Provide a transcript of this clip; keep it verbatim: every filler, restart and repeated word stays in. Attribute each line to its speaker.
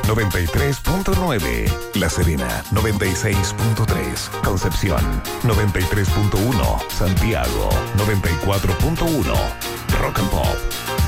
Speaker 1: noventa y tres punto nueve. La Serena, noventa y seis punto tres. Concepción, noventa y tres punto uno. Santiago, noventa y cuatro punto uno. Rock and Pop